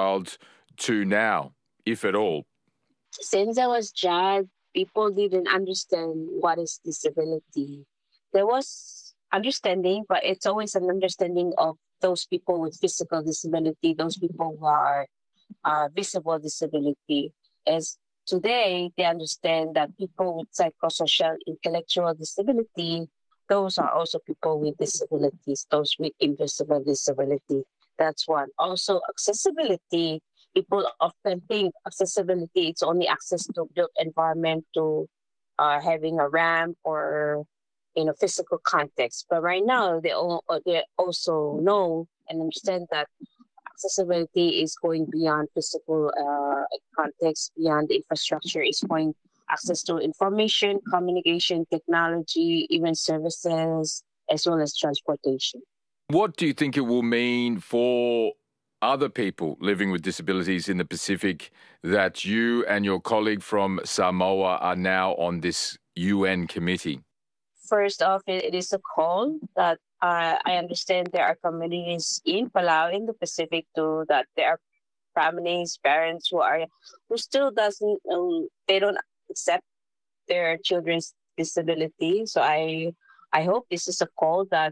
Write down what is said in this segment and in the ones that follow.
child to now, if at all? Since I was child, people didn't understand what is disability. There was understanding, but it's always an understanding of those people with physical disability, those people who are visible disability. As today, they understand that people with psychosocial intellectual disability, those are also people with disabilities, those with invisible disability. That's one. Also, accessibility. People often think accessibility it's only access to built environment, to having a ramp or in a physical context. But right now, they also know and understand that accessibility is going beyond physical context, beyond the infrastructure. It's going access to information, communication, technology, even services, as well as transportation. What do you think it will mean for other people living with disabilities in the Pacific that you and your colleague from Samoa are now on this UN committee? First off, it is a call that I understand there are communities in Palau, in the Pacific too, that there are families, parents who still they don't accept their children's disability. So I hope this is a call that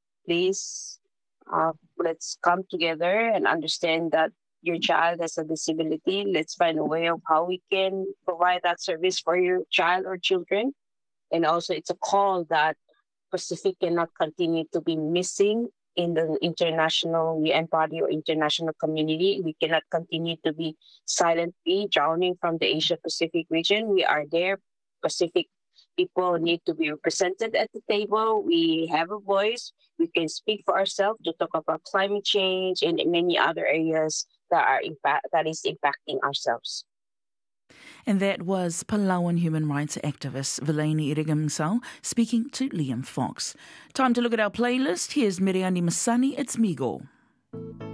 please let's come together and understand that your child has a disability. Let's find a way of how we can provide that service for your child or children. And also it's a call that Pacific cannot continue to be missing in the international UN body or international community. We cannot continue to be silently drowning from the Asia-Pacific region. We are there. Pacific people need to be represented at the table. We have a voice. We can speak for ourselves to talk about climate change and many other areas that is impacting ourselves. And that was Palauan human rights activist Velaini Irigangsau speaking to Liam Fox. Time to look at our playlist. Here's Miriani Masani, It's Migo.